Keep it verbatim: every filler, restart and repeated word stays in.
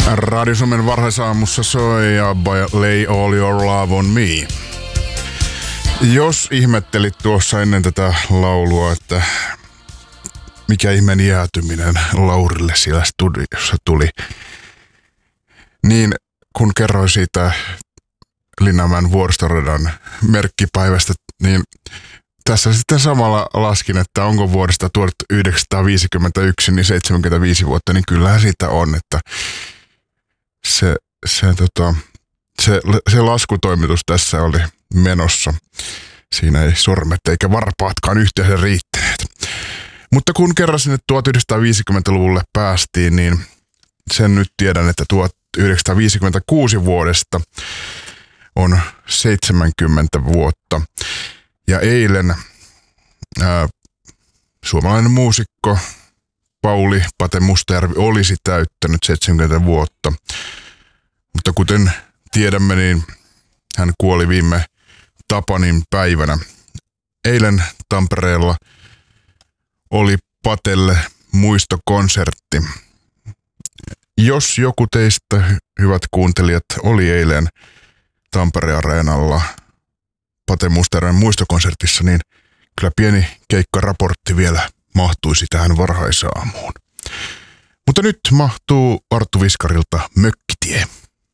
Radio Suomen varhaisaamussa soi ja Lay All Your Love On Me. Jos ihmettelit tuossa ennen tätä laulua, että mikä ihmeen jäätyminen Laurille siellä studiossa tuli, niin kun kerroin siitä Linnanmäen vuoristoradan merkkipäivästä, niin tässä sitten samalla laskin, että onko vuodesta tuhatyhdeksänsataaviisikymmentäyksi niin seitsemänkymmentäviisi vuotta, niin kyllähän siitä on, että se, se, tota, se, se laskutoimitus tässä oli menossa. Siinä ei sormet eikä varpaatkaan yhteensä riittäneet. Mutta kun kerran sinne tuhatyhdeksänsataaviisikymmentäluvulle päästiin, niin sen nyt tiedän, että tuhatyhdeksänsataaviisikymmentäkuusi vuodesta on seitsemänkymmentä vuotta. Ja eilen ää, suomalainen muusikko Pauli Pate Mustajärvi olisi täyttänyt seitsemänkymmentä vuotta. Mutta kuten tiedämme, niin hän kuoli viime Tapanin päivänä. Eilen Tampereella oli Patelle muistokonsertti. Jos joku teistä, hyvät kuuntelijat, oli eilen Tampere-areenalla Pate Mustajärven muistokonsertissa, niin kyllä pieni keikkaraportti vielä mahtuisi tähän varhaisaamuun. Mutta nyt mahtuu Arttu Viskarilta Mökkitie.